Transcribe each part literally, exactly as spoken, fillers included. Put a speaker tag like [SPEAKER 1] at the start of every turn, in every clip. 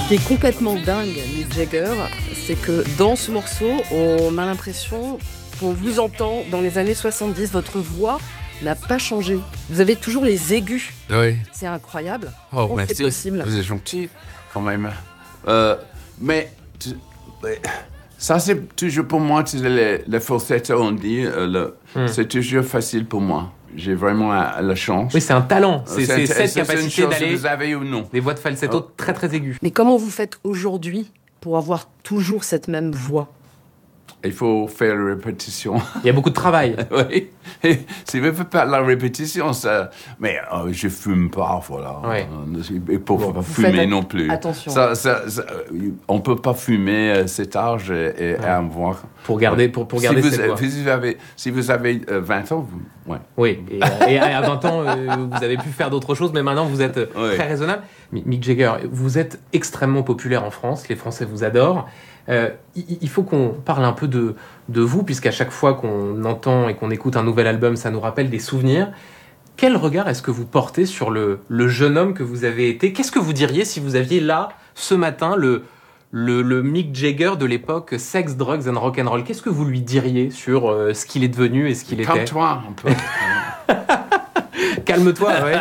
[SPEAKER 1] qui est complètement dingue, Mick Jagger, c'est que dans ce morceau, on a l'impression qu'on vous entend dans les années soixante-dix. Votre voix n'a pas changé. Vous avez toujours les aigus.
[SPEAKER 2] Oui.
[SPEAKER 1] C'est incroyable.
[SPEAKER 2] Oh,
[SPEAKER 1] Comment
[SPEAKER 2] merci.
[SPEAKER 1] c'est possible?
[SPEAKER 2] Vous êtes gentil, quand même. Euh, mais, tu, ça, c'est toujours pour moi, tu sais, le, le falsetto, on dit, euh, le, mm. c'est toujours facile pour moi. J'ai vraiment la, la chance.
[SPEAKER 3] Oui, c'est un talent. C'est,
[SPEAKER 2] c'est,
[SPEAKER 3] c'est cette
[SPEAKER 2] c'est
[SPEAKER 3] capacité d'aller.
[SPEAKER 2] Vous avez ou non.
[SPEAKER 3] Des voix de falsetto oh. très très aiguës.
[SPEAKER 1] Mais comment vous faites aujourd'hui pour avoir toujours cette même voix?
[SPEAKER 2] Il faut faire la répétition.
[SPEAKER 3] Il y a beaucoup de travail.
[SPEAKER 2] Oui. Et si vous ne faites pas la répétition, ça... Mais euh, je ne fume pas, voilà.
[SPEAKER 3] Oui.
[SPEAKER 2] Il ne faut bon, pas fumer non plus.
[SPEAKER 1] Attention.
[SPEAKER 2] Ça, ça, ça, on ne peut pas fumer à cet âge et, et ouais. avoir...
[SPEAKER 3] Pour garder, pour, pour garder
[SPEAKER 2] si
[SPEAKER 3] cette
[SPEAKER 2] vous,
[SPEAKER 3] voix.
[SPEAKER 2] Si vous avez, si vous avez euh, vingt ans, vous... Ouais.
[SPEAKER 3] Oui, et, et à vingt ans, euh, vous avez pu faire d'autres choses, mais maintenant, vous êtes ouais. très raisonnable. Mick Jagger, vous êtes extrêmement populaire en France. Les Français vous adorent. Euh, il faut qu'on parle un peu de, de vous, puisqu'à chaque fois qu'on entend et qu'on écoute un nouvel album, ça nous rappelle des souvenirs. Quel regard est-ce que vous portez sur le, le jeune homme que vous avez été? Qu'est-ce que vous diriez si vous aviez là, ce matin, le, le, le Mick Jagger de l'époque Sex, Drugs and Rock'n'Roll? Qu'est-ce que vous lui diriez sur euh, ce qu'il est devenu et ce qu'il était?
[SPEAKER 2] Calme-toi un peu.
[SPEAKER 3] Calme-toi, ouais.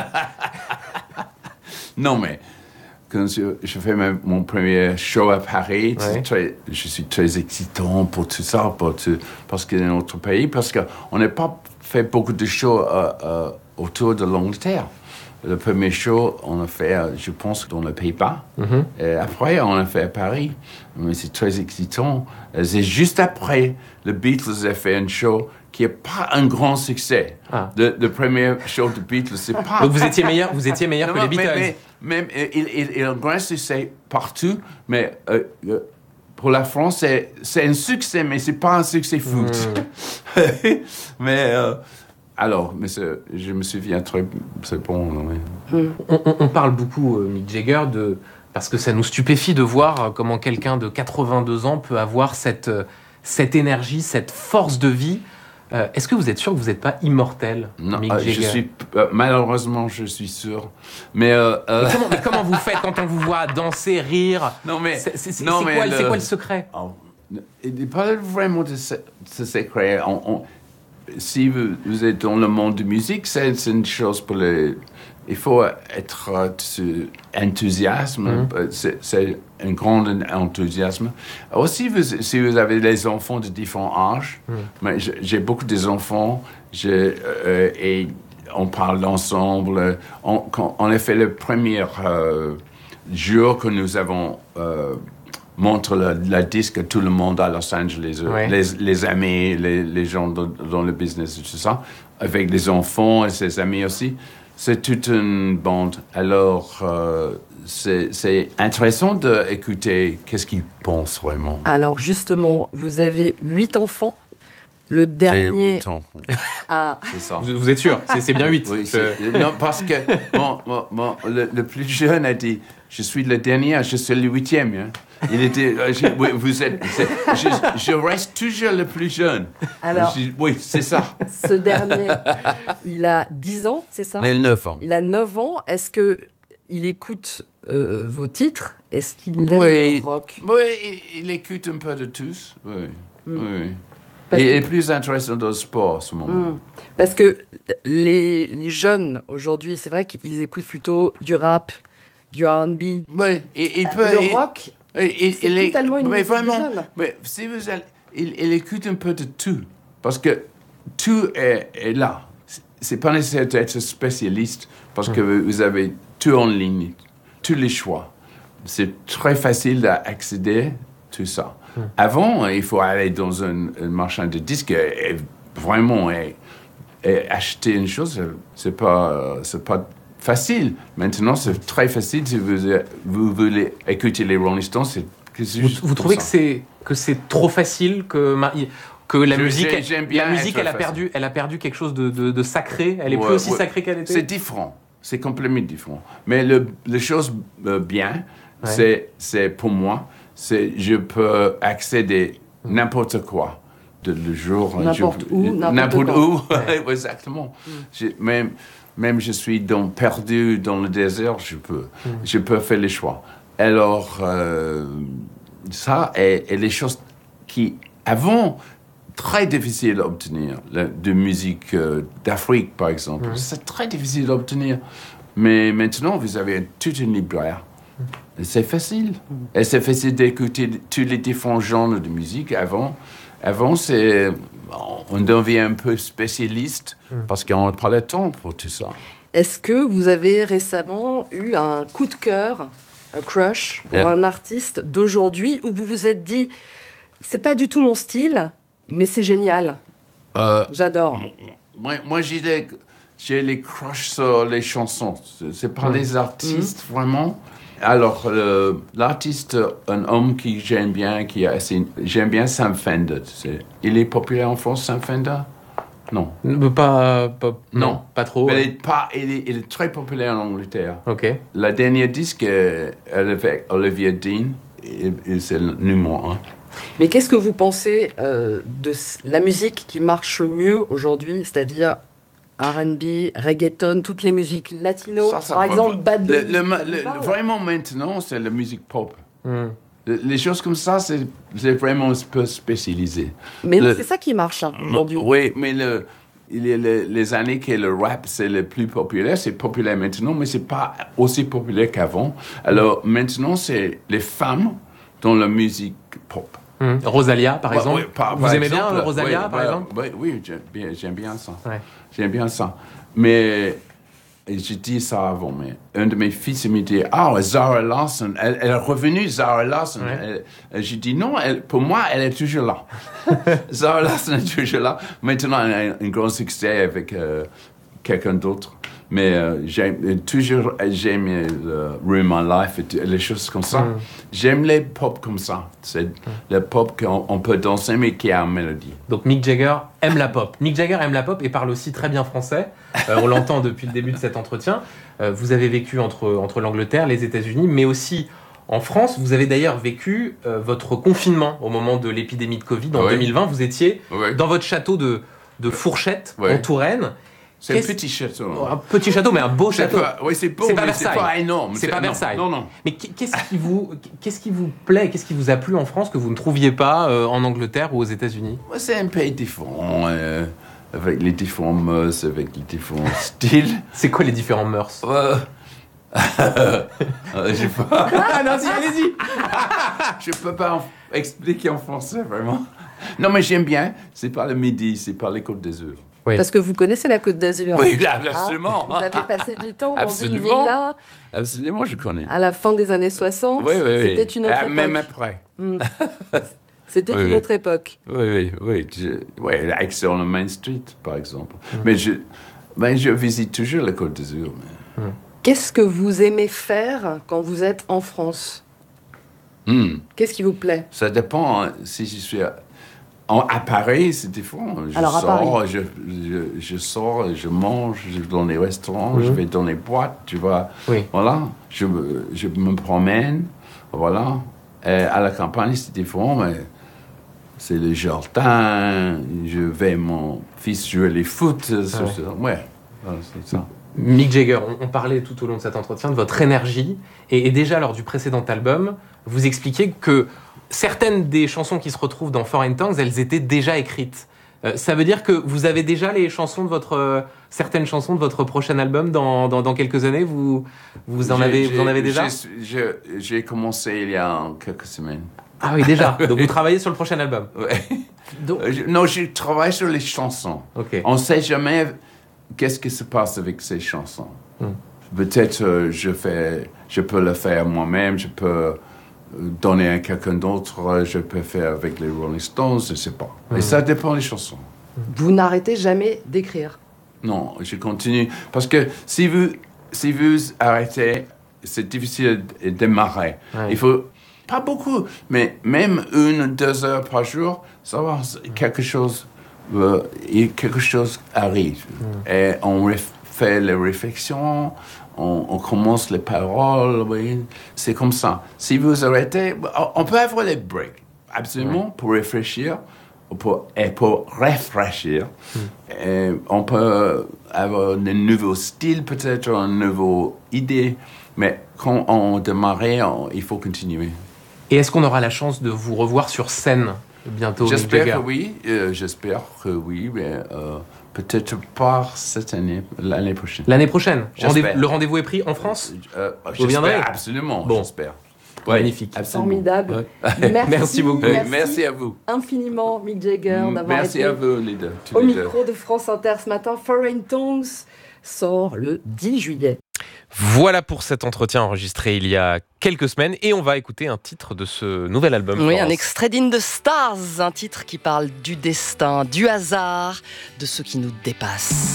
[SPEAKER 2] Non, mais... Quand je, je fais ma, mon premier show à Paris,
[SPEAKER 3] ouais.
[SPEAKER 2] très, je suis très excitant pour tout ça, pour tout, parce que c'est notre pays, parce qu'on n'a pas fait beaucoup de shows euh, euh, autour de l'Angleterre. Le premier show, on a fait, je pense, dans le Pays-Bas. Mm-hmm. Et après, on a fait à Paris. Mais c'est très excitant. C'est juste après, les Beatles ont fait un show qui n'est pas un grand succès. Ah. Le, le premier show de Beatles, c'est pas...
[SPEAKER 3] Donc vous étiez meilleur, vous étiez meilleur non, que les Beatles.
[SPEAKER 2] Mais, mais, mais il, il, il a un grand succès partout, mais euh, pour la France, c'est, c'est un succès, mais c'est pas un succès foot. Mm. mais... Euh, Alors, mais je me souviens très... C'est bon, oui.
[SPEAKER 3] On, on, on parle beaucoup, euh, Mick Jagger, de, parce que ça nous stupéfie de voir comment quelqu'un de quatre-vingt-deux ans peut avoir cette, cette énergie, cette force de vie. Euh, est-ce que vous êtes sûr que vous n'êtes pas immortel,
[SPEAKER 2] non,
[SPEAKER 3] Mick
[SPEAKER 2] euh,
[SPEAKER 3] Jagger?
[SPEAKER 2] je suis, euh, malheureusement, je suis sûr. Mais, euh, euh...
[SPEAKER 3] mais, comment, mais comment vous faites quand on vous voit danser, rire?
[SPEAKER 2] Non, mais...
[SPEAKER 3] C'est, c'est, c'est,
[SPEAKER 2] non,
[SPEAKER 3] c'est,
[SPEAKER 2] mais
[SPEAKER 3] quoi,
[SPEAKER 2] le...
[SPEAKER 3] c'est quoi le secret?
[SPEAKER 2] Oh, il n'est pas vraiment de ce, ce secret. On, on... Si vous, vous êtes dans le monde de musique, c'est, c'est une chose pour les... Il faut être euh, enthousiasme, mm-hmm. c'est, c'est un grand enthousiasme. Aussi, vous, si vous avez des enfants de différents âges, mm. mais j'ai, j'ai beaucoup d'enfants, j'ai, euh, et on parle ensemble. On, quand on a fait le premier euh, jour que nous avons... Euh, montre la, la disque à tout le monde à Los Angeles, ouais. les, les amis, les, les gens dans, dans le business et tout ça, avec les enfants et ses amis aussi. C'est toute une bande. Alors, euh, c'est, c'est intéressant d'écouter qu'est-ce qu'ils pensent vraiment.
[SPEAKER 1] Alors, justement, vous avez huit enfants. Le dernier...
[SPEAKER 2] Ah. C'est ça.
[SPEAKER 3] Vous, vous êtes sûr? C'est, c'est bien huit.
[SPEAKER 2] Oui, c'est... Non, parce que bon, bon, bon, le, le plus jeune a dit, je suis le dernier, je suis le huitième. Hein. Il était, je, oui, vous êtes, je, je reste toujours le plus jeune.
[SPEAKER 1] Alors,
[SPEAKER 2] je, oui, c'est ça.
[SPEAKER 1] Ce dernier, il a dix ans, c'est ça?
[SPEAKER 2] Il a neuf ans.
[SPEAKER 1] Il a neuf ans. Est-ce qu'il écoute euh, vos titres? Est-ce qu'il aime
[SPEAKER 2] oui,
[SPEAKER 1] le rock?
[SPEAKER 2] Oui, il, il écoute un peu de tous. Oui, mm. oui.
[SPEAKER 1] Parce
[SPEAKER 2] il
[SPEAKER 1] que...
[SPEAKER 2] est plus intéressant dans le sport en ce moment.
[SPEAKER 1] Mm. Parce que les, les jeunes, aujourd'hui, c'est vrai qu'ils écoutent plutôt du rap, du R and B.
[SPEAKER 2] Oui, il, il peut...
[SPEAKER 1] Le
[SPEAKER 2] il,
[SPEAKER 1] rock,
[SPEAKER 2] il,
[SPEAKER 1] c'est
[SPEAKER 2] il,
[SPEAKER 1] totalement une
[SPEAKER 2] mais
[SPEAKER 1] musique
[SPEAKER 2] vraiment,
[SPEAKER 1] de jeune.
[SPEAKER 2] Mais si vous allez, il, il écoute un peu de tout. Parce que tout est, est là. C'est pas nécessaire d'être spécialiste parce mm. que vous avez tout en ligne, tous les choix. C'est très facile d'accéder à tout ça. Mm. Avant, il faut aller dans un, un marchand de disques et, et vraiment et, et acheter une chose. C'est pas, c'est pas facile. Maintenant, c'est très facile. Si vous, vous voulez écouter les Rolling Stones, c'est, c'est
[SPEAKER 3] vous, vous trouvez que c'est, que c'est trop facile, que, que la
[SPEAKER 2] Je,
[SPEAKER 3] musique,
[SPEAKER 2] j'aime bien
[SPEAKER 3] la musique elle, a perdu, elle a perdu quelque chose de, de, de sacré? Elle est
[SPEAKER 2] ouais,
[SPEAKER 3] plus aussi
[SPEAKER 2] ouais.
[SPEAKER 3] sacrée qu'elle était?
[SPEAKER 2] C'est différent. C'est complètement différent. Mais le, les choses euh, bien, ouais. c'est, c'est pour moi, c'est je peux accéder mmh. n'importe quoi. De le jour,
[SPEAKER 1] n'importe
[SPEAKER 2] je,
[SPEAKER 1] où, n'importe,
[SPEAKER 2] n'importe où.
[SPEAKER 1] Ouais.
[SPEAKER 2] Exactement. Mmh. Je, même, même je suis dans, perdu dans le désert, je peux. Mmh. Je peux faire les choix. Alors, euh, ça, et, et les choses qui, avant, très difficiles à obtenir, la, de musique euh, d'Afrique, par exemple, mmh. c'est très difficile à obtenir. Mais maintenant, vous avez toute une libraire. Mmh. Et c'est facile. Mmh. Et c'est facile d'écouter tous les différents genres de musique. Avant, avant c'est, on devient un peu spécialiste mmh. parce qu'on n'a pas le temps pour tout ça.
[SPEAKER 1] Est-ce que vous avez récemment eu un coup de cœur, un crush pour yeah. un artiste d'aujourd'hui où vous vous êtes dit, c'est pas du tout mon style, mais c'est génial. Euh, J'adore.
[SPEAKER 2] Moi, moi j'ai, des, j'ai les crushs sur les chansons. C'est, c'est pas mmh. les artistes, mmh. vraiment. Alors, euh, l'artiste, un homme qui j'aime bien, qui a assez, j'aime bien Sam Fender. Tu sais. Il est populaire en France, Sam Fender? Non.
[SPEAKER 3] Pas, pas, non. non, pas trop.
[SPEAKER 2] Mais
[SPEAKER 3] ouais.
[SPEAKER 2] il, est pas, il, est, il est très populaire en Angleterre.
[SPEAKER 3] Ok.
[SPEAKER 2] La dernière disque, euh, avec Olivia Dean, et, et c'est le numéro un.
[SPEAKER 1] Mais qu'est-ce que vous pensez euh, de la musique qui marche le mieux aujourd'hui, c'est-à-dire R and B, reggaeton, toutes les musiques latino, ça, ça par exemple, Bad Bunny.
[SPEAKER 2] Le, le, le, le, vraiment maintenant, c'est la musique pop. Mm. Le, les choses comme ça, c'est, c'est vraiment un peu spécialisé.
[SPEAKER 1] Mais
[SPEAKER 2] le,
[SPEAKER 1] c'est ça qui marche hein, aujourd'hui.
[SPEAKER 2] Oui, mais le, il y a le, les années que le rap, c'est le plus populaire. C'est populaire maintenant, mais c'est pas aussi populaire qu'avant. Alors mm. maintenant, c'est les femmes dans la musique pop.
[SPEAKER 3] Mmh. Rosalia, par bah, exemple. Oui, par, Vous par aimez exemple, bien Rosalia,
[SPEAKER 2] oui,
[SPEAKER 3] par
[SPEAKER 2] bah,
[SPEAKER 3] exemple
[SPEAKER 2] Oui, oui j'aime, bien, j'aime bien ça.
[SPEAKER 3] Ouais.
[SPEAKER 2] J'aime bien ça. Mais, j'ai dit ça avant, mais un de mes fils me dit, ah, oh, Zara Larsson, elle, elle est revenue, Zara Larsson. Ouais. Elle, elle, j'ai dit, non, elle, pour moi, elle est toujours là. Zara Larsson est toujours là. Maintenant, elle a un grand succès avec euh, quelqu'un d'autre. Mais euh, j'aime toujours j'aime euh, Ruin My Life et les choses comme ça. Mm. J'aime les pop comme ça. C'est mm. le pop qu'on on peut danser mais qui a une mélodie.
[SPEAKER 3] Donc Mick Jagger aime la pop. Mick Jagger aime la pop et parle aussi très bien français. Euh, on l'entend depuis le début de cet entretien. Euh, vous avez vécu entre, entre l'Angleterre, les États-Unis, mais aussi en France. Vous avez d'ailleurs vécu euh, votre confinement au moment de l'épidémie de Covid en oui. deux mille vingt. Vous étiez oui. dans votre château de, de Fourchette oui. en Touraine.
[SPEAKER 2] C'est Qu'est-ce... un petit château.
[SPEAKER 3] Un petit château, mais un beau
[SPEAKER 2] c'est
[SPEAKER 3] château.
[SPEAKER 2] Pas, oui, c'est beau,
[SPEAKER 3] c'est pas
[SPEAKER 2] mais
[SPEAKER 3] Versailles.
[SPEAKER 2] C'est pas énorme.
[SPEAKER 3] C'est, c'est pas Versailles.
[SPEAKER 2] Non, non.
[SPEAKER 3] Mais qu'est-ce qui vous, qu'est-ce qui vous plaît, qu'est-ce qui vous a plu en France que vous ne trouviez pas euh, en Angleterre ou aux États-Unis?
[SPEAKER 2] C'est un pays différent, euh, avec les différents mœurs, avec les différents styles.
[SPEAKER 3] C'est quoi les différents mœurs?
[SPEAKER 2] euh... euh, Je sais pas.
[SPEAKER 3] Ah non, si, allez-y.
[SPEAKER 2] Je peux pas en... expliquer en français, vraiment. Non, mais j'aime bien. C'est pas le Midi, c'est pas les Côtes d'Azur.
[SPEAKER 1] Oui. Parce que vous connaissez la Côte d'Azur.
[SPEAKER 2] Oui, absolument.
[SPEAKER 1] Ah, vous avez passé du temps
[SPEAKER 2] absolument.
[SPEAKER 1] dans une villa.
[SPEAKER 2] Absolument, je connais.
[SPEAKER 1] À la fin des années soixante.
[SPEAKER 2] Oui, oui, oui.
[SPEAKER 1] C'était une autre
[SPEAKER 2] ah,
[SPEAKER 1] époque.
[SPEAKER 2] Même après.
[SPEAKER 1] Mmh. C'était
[SPEAKER 2] oui,
[SPEAKER 1] une
[SPEAKER 2] oui.
[SPEAKER 1] autre époque.
[SPEAKER 2] Oui, oui, oui. Je, oui sur le Main Street, par exemple. Mmh. Mais je, ben, je visite toujours la Côte d'Azur. Mais...
[SPEAKER 1] Mmh. Qu'est-ce que vous aimez faire quand vous êtes en France? mmh. Qu'est-ce qui vous plaît?
[SPEAKER 2] Ça dépend. Hein, si je suis... À... En, à Paris, c'est différent. Je
[SPEAKER 1] Alors,
[SPEAKER 2] sors, je, je, je sors, je mange, je vais dans les restaurants, mmh. je vais dans les boîtes, tu vois.
[SPEAKER 3] Oui.
[SPEAKER 2] Voilà, je, je me promène, voilà. Et à la campagne, c'est différent, mais c'est le jardin, je vais mon fils jouer les foot, ah c'est, ouais. ouais, c'est ça.
[SPEAKER 3] Mick Jagger, on, on parlait tout au long de cet entretien de votre énergie, et, et déjà lors du précédent album, vous expliquiez que certaines des chansons qui se retrouvent dans Foreign Tongues, elles étaient déjà écrites. Euh, ça veut dire que vous avez déjà les chansons de votre, euh, certaines chansons de votre prochain album dans, dans, dans quelques années. Vous, vous, en, avez, vous en avez déjà
[SPEAKER 2] j'ai, j'ai commencé il y a quelques semaines.
[SPEAKER 3] Ah oui, déjà. Donc vous travaillez sur le prochain album.
[SPEAKER 2] Ouais. Donc... Euh, je, non, je travaille sur les chansons.
[SPEAKER 3] Okay.
[SPEAKER 2] On ne sait jamais qu'est-ce qui se passe avec ces chansons. Hmm. Peut-être euh, je, fais, je peux le faire moi-même, je peux... donner à quelqu'un d'autre, je peux faire avec les Rolling Stones, je ne sais pas. Mmh. Et ça dépend des chansons.
[SPEAKER 1] Vous n'arrêtez jamais d'écrire?
[SPEAKER 2] Non, je continue. Parce que si vous, si vous arrêtez, c'est difficile de démarrer. Ouais. Il faut, pas beaucoup, mais même une, deux heures par jour, ça va, quelque chose, euh, quelque chose arrive. Mmh. Et on fait les réflexions, On, on commence les paroles, oui. C'est comme ça. Si vous arrêtez, on peut avoir les breaks, absolument, ouais. pour réfléchir, pour, et pour réfléchir. Mm. Et on peut avoir de nouveaux styles, peut-être, une nouvelle idée, Mais quand on démarrait, on, il faut continuer.
[SPEAKER 3] Et est-ce qu'on aura la chance de vous revoir sur scène bientôt?
[SPEAKER 2] J'espère que oui, euh, j'espère que oui, mais euh, peut-être pas cette année, l'année prochaine.
[SPEAKER 3] L'année prochaine. Rendez-
[SPEAKER 2] J'espère.
[SPEAKER 3] le rendez-vous est pris en France?
[SPEAKER 2] euh,
[SPEAKER 3] Vous viendrez?
[SPEAKER 2] J'espère, absolument,
[SPEAKER 3] Bon.
[SPEAKER 2] j'espère.
[SPEAKER 3] Ouais, magnifique.
[SPEAKER 2] Absolument.
[SPEAKER 1] Formidable.
[SPEAKER 3] Ouais.
[SPEAKER 1] Merci,
[SPEAKER 3] Merci beaucoup.
[SPEAKER 2] Oui, merci à vous.
[SPEAKER 1] infiniment, Mick Jagger, d'avoir
[SPEAKER 2] Merci
[SPEAKER 1] été
[SPEAKER 2] à vous, les deux. tous
[SPEAKER 1] au
[SPEAKER 2] les deux.
[SPEAKER 1] micro de France Inter ce matin. Foreign Tongues sort le dix juillet.
[SPEAKER 4] Voilà pour cet entretien enregistré il y a quelques semaines et on va écouter un titre de ce nouvel album.
[SPEAKER 1] Oui,
[SPEAKER 4] Florence.
[SPEAKER 1] un extrait d'In the Stars, un titre qui parle du destin, du hasard, de ce qui nous dépasse.